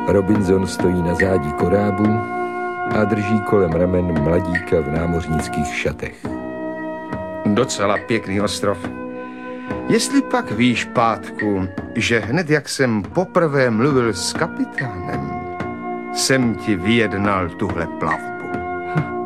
Robinson stojí na zádi korábu a drží kolem ramen mladíka v námořnických šatech. Docela pěkný ostrov. Jestli pak víš, Pátku, že hned jak jsem poprvé mluvil s kapitánem, jsem ti vyjednal tuhle plavbu.